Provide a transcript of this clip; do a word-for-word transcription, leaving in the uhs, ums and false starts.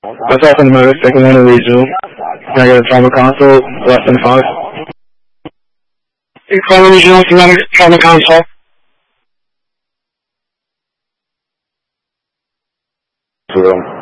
That's all from the motor. Second one to regional. Can I get a trauma console? Less than five. Trauma regional, trauma, trauma console. Zero.